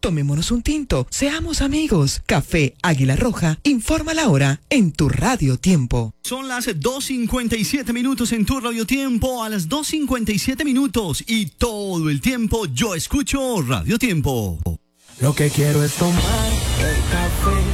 Tomémonos un tinto, seamos amigos. Café Águila Roja, informa la hora en tu Radio Tiempo. Son las 2:57 minutos en tu Radio Tiempo, a las 2:57 minutos y todo el tiempo yo escucho Radio Tiempo. Lo que quiero es tomar el café